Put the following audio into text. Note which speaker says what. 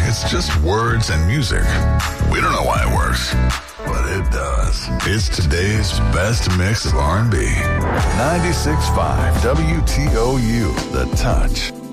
Speaker 1: It's just words and music. We don't know why it works, but it does. It's today's best mix of R&B. 96.5 WTOU, The Touch.